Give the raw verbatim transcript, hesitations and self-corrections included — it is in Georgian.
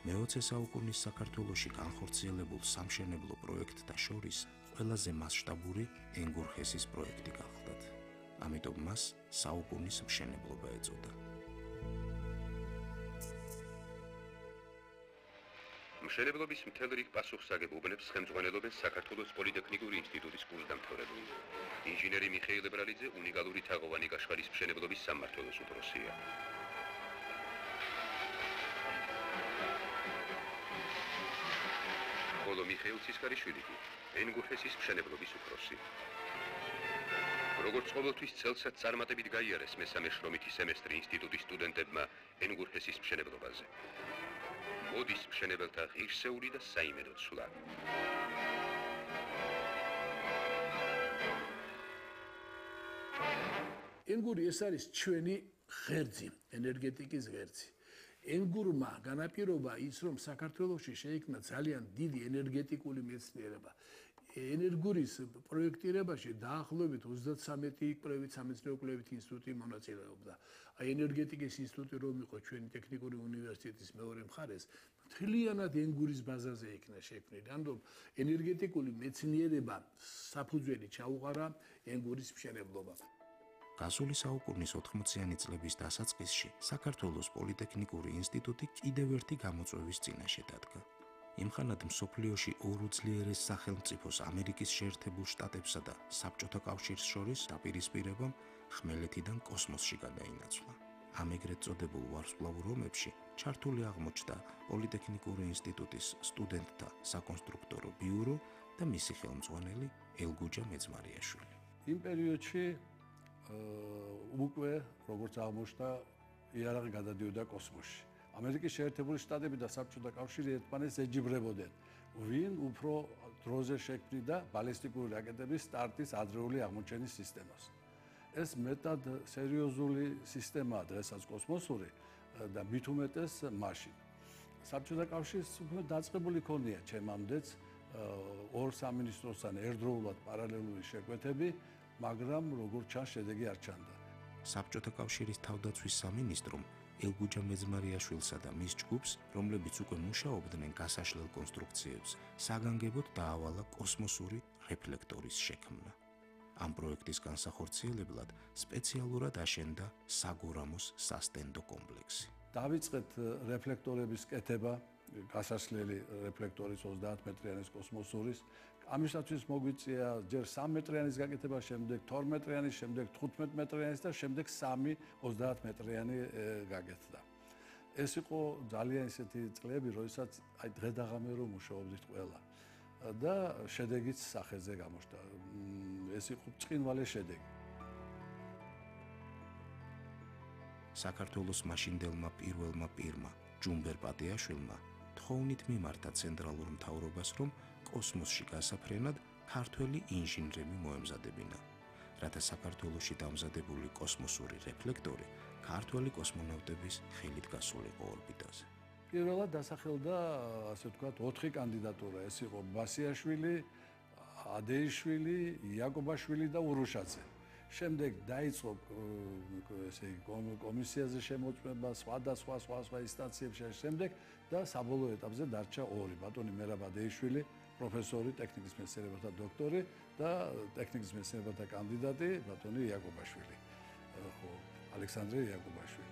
მეოცე საუკუნის საქართველოში განხორციელებულ სამშენებლო პროექტთა შორის ყველაზე მასშტაბური ენგურხესის პროექტი გახლდათ. ამიტომ მას საუკუნის მშენებლობა ეწოდა. მშენებლობის მთელ რიგ პასუხსაგებ უბნებს ხელმძღვანელობენ საქართველოს პოლიტექნიკური ინსტიტუტის კურსდამთავრებული. ინჟინერი მიხეილ ებრალიძე უნიკალური თაღოვანი კაშხალის მშენებლობის სამმართველოს უფროსია. ხოლო მიხეილ ცისკარიშვილი კი ენგურხესის მშენებლობის უფროსი. როგორც ყოველთვის წელსაც წარმატებით გაიარეს მესამე შრომითი სემესტრი ინსტიტუტის სტუდენტებმა ენგურხესის მშენებლობაზე. მოდის მშენებელთა ღირსეული და საიმედო ცვლა. ენგური ეს არის ჩვენი ღერძი, ენერგეტიკის ღერძი. ენგურმა განაპირობა ის, რომ საქართველოში შეიქმნა ძალიან დიდი ენერგეტიკული მეცნიერება. ენერგურის პროექტირებაში დაახლოებით ოცდათსამეტი კვლევით სამეცნიერო-კვლევით ინსტიტუტი მონაწილეობდა. აი ენერგეტიკის ინსტიტუტი რომ იყო ჩვენი ტექნიკური უნივერსიტეტის მეორე მხარეს, მთლიანად ენგურის ბაზაზე იქნა შექმნილი. ანუ ენერგეტიკული მეცნიერება საფუძველი ჩაუყარა ენგურის მშენებლობა. გასული საუკუნის ოთხმოციანი წლების დასაწყისში საქართველოს პოლიტექნიკური ინსტიტუტი კიდევ ერთი გამოწვევის წინაშე დადგა. იმხანად მსოფლიოში ორ უძლიერეს სახელმწიფოს ამერიკის შეერთებულ შტატებსა და საბჭოთა კავშირს შორის დაპირისპირებამ ხმელეთიდან კოსმოსში გადაინაცვლა. ამ ეგრეთ წოდებულ ვარსკვლავურ ომებში ჩართული აღმოჩნდა პოლიტექნიკური ინსტიტუტის სტუდენტთა საკონსტრუქტორო ბიურო და მისი ხელმძღვანელი ელგუჯა მეძმარიაშვილი. იმ პერიოდში უკვე როგორც აღმოჩნდა იარაღი გადადიოდა კოსმოსში. ამერიკის შეერთებული შტატები და საბჭოთა კავშირი ერთმანეთს ეჯიბრებოდნენ, ვინ უფრო დროზე შექმნიდა ბალისტიკური რაკეტების სტარტის ადრეული აღმოჩენის სისტემას. ეს მეტად სერიოზული სისტემაა დღესაც კოსმოსური და მით უმეტეს მაშინ. საბჭოთა კავშირს უფრო დაწყებული ქონია ჩემამდეც ორ სამინისტროსთან ერთდროულად პარალელური შეკვეთები, მაგრამ როგორც ჩანს შედეგი არ ჩანდა. საბჭოთა კავშირის თავდაცვის სამინისტრომ ელგუჯა მეძმარიაშვილსა და მის ჯგუფს, რომლებიც უკვე მუშაობდნენ გასაშლელ კონსტრუქციებს, საგანგებოდ დაავალა კოსმოსური რეფლექტორის შექმნა. ამ პროექტის განსახორციელებლად სპეციალურად აშენდა საგურამოს სასტენდო კომპლექსი. დავიწყეთ რეფლექტორების კეთება, გასაშლელი რეფლექტორის ოცდაათ მეტრიანის კოსმოსურის. ამისათვის მოგვიწია ჯერ სამ მეტრიანის გაკეთება, შემდეგ თორმეტრიანის, შემდეგ თხუთმეტ მეტრიანის და შემდეგ სამი ოცდაათ მეტრიანი გაკეთდა. ეს იყო ძალიან ისეთი წლები, როდესაც აი დღე დაღამე რომ მუშაობდით ყველა და შედეგიც სახეზე გამოჩნდა. ეს იყო ბრწყინვალე შედეგი. საქართველოს მაშინდელმა პირველმა პირმა ჯუმბერ პატიაშვილმა თხოვნით მიმართა ცენტრალურ მთავრობას, რომ კოსმოსში გასაფრენად ქართველი ინჟინრები მოემზადებინა, რათა საქართველოში დამზადებული კოსმოსური რეფლექტორი ქართველი კოსმონავტების ხელით გასულიყო ორბიტაზე. პირველად დასახელდა, ასე ვთქვათ, ოთხი კანდიდატურა. ეს იყო ბასიაშვილი, ადეიშვილი, იაკობაშვილი და ურუშაძე. შემდეგ დაიწყო ესე იგი კომისიაზე შემოწმება, სხვადასხვა სხვა სხვა ინსტანციებში, შემდეგ და საბოლოო ეტაპზე დარჩა ორი, ბატონი მერაბ ადეიშვილი, პროფესორი, ტექნიკის მეცნიერებათა დოქტორი და ტექნიკის მეცნიერებათა კანდიდატი, ბატონი იაკობაშვილი. ხო, ალექსანდრე იაკობაშვილი.